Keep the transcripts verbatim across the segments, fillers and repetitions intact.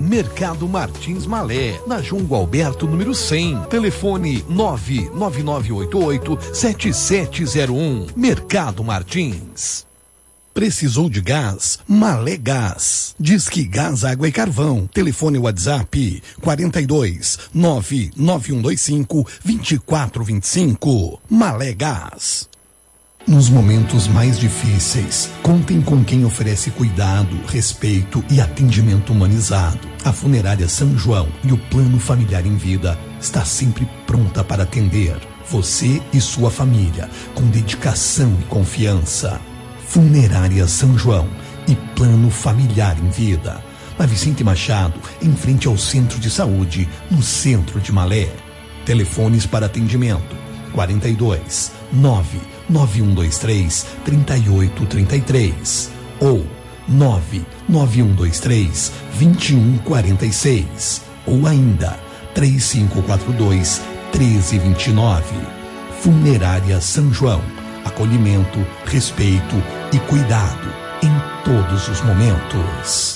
Mercado Martins Malé, na João Gualberto, número cem. Telefone nove nove nove oito oito sete sete zero um. Mercado Martins. Precisou de gás? Malé Gás. Disque Gás, Água e Carvão. Telefone WhatsApp quarenta e dois nove nove um dois cinco vinte e quatro vinte e cinco. Malé Gás. Nos momentos mais difíceis, contem com quem oferece cuidado, respeito e atendimento humanizado. A Funerária São João e o Plano Familiar em Vida está sempre pronta para atender você e sua família com dedicação e confiança. Funerária São João e Plano Familiar em Vida. Na Vicente Machado, em frente ao Centro de Saúde, no centro de Malé. Telefones para atendimento quarenta e dois nove nove um dois três três oito três três ou nove nove um dois três dois um quatro seis ou ainda três cinco quatro dois treze vinte e nove. Funerária São João. Acolhimento, respeito e cuidado em todos os momentos.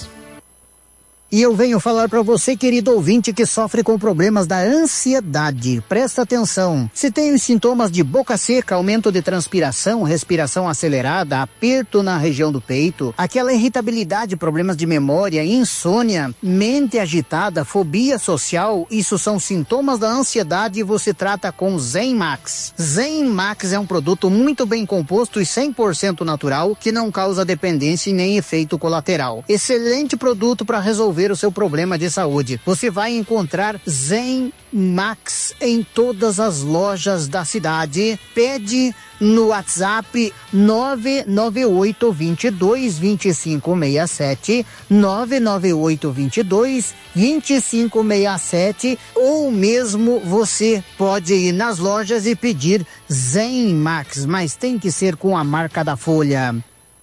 E eu venho falar para você, querido ouvinte, que sofre com problemas da ansiedade. Presta atenção. Se tem os sintomas de boca seca, aumento de transpiração, respiração acelerada, aperto na região do peito, aquela irritabilidade, problemas de memória, insônia, mente agitada, fobia social, isso são sintomas da ansiedade e você trata com Zen Max. Zen Max é um produto muito bem composto e cem por cento natural, que não causa dependência e nem efeito colateral. Excelente produto para resolver o seu problema de saúde. Você vai encontrar Zen Max em todas as lojas da cidade. Pede no WhatsApp nove nove oito dois dois dois cinco seis sete, nove nove oito dois dois dois cinco seis sete, ou mesmo você pode ir nas lojas e pedir Zen Max, mas tem que ser com a marca da Folha.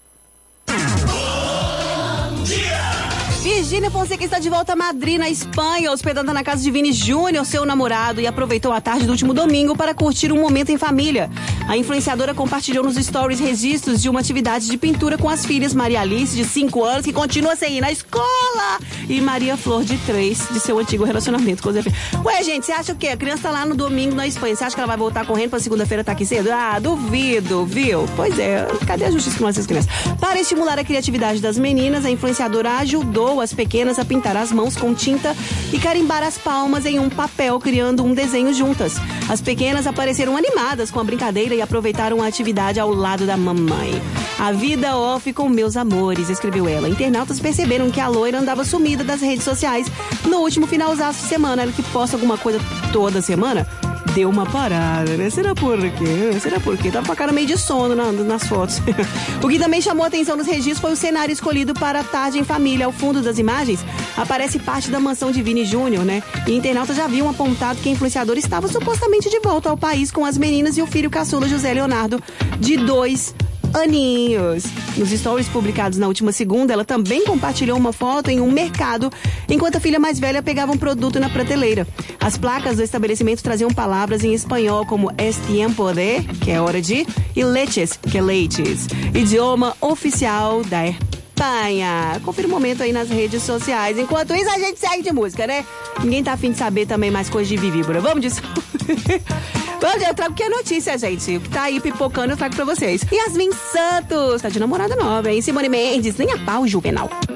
Virgínia Fonseca está de volta a Madrid, na Espanha, hospedada na casa de Vini Júnior, seu namorado, e aproveitou a tarde do último domingo para curtir um momento em família. A influenciadora compartilhou nos stories registros de uma atividade de pintura com as filhas Maria Alice, de cinco anos, que continua sem ir na escola, e Maria Flor, de três, de seu antigo relacionamento com o Zé Felipe. Ué, gente, você acha o quê? A criança tá lá no domingo na Espanha, você acha que ela vai voltar correndo pra segunda-feira tá aqui cedo? Ah, duvido, viu? Pois é, cadê a justiça com essas crianças? Para estimular a criatividade das meninas, a influenciadora ajudou as pequenas a pintar as mãos com tinta e carimbar as palmas em um papel, criando um desenho juntas. As pequenas apareceram animadas com a brincadeira e aproveitaram a atividade ao lado da mamãe. A vida off com meus amores, escreveu ela. Internautas perceberam que a loira andava sumida das redes sociais no último finalzaço de semana. Ela que posta alguma coisa toda semana, deu uma parada, né? Será por quê? Será por quê? Tava com a cara meio de sono na, nas fotos. O que também chamou a atenção nos registros foi o cenário escolhido para a tarde em família. Ao fundo das imagens aparece parte da mansão de Vini Júnior, né? E internautas já haviam apontado que a influenciadora estava supostamente de volta ao país com as meninas e o filho caçula José Leonardo, de dois aninhos. Nos stories publicados na última segunda, ela também compartilhou uma foto em um mercado, enquanto a filha mais velha pegava um produto na prateleira. As placas do estabelecimento traziam palavras em espanhol como es tiempo de, que é hora de, e leches, que é leites, idioma oficial da Espanha. Confira o momento aí nas redes sociais. Enquanto isso, a gente segue de música, né? Ninguém tá afim de saber também mais coisas de Vivíbora. Vamos disso. Vamos, eu trago que é notícia, gente. O que tá aí pipocando eu trago pra vocês. Yasmin Santos tá de namorada nova, hein? Simone Mendes, nem a pau, Juvenal.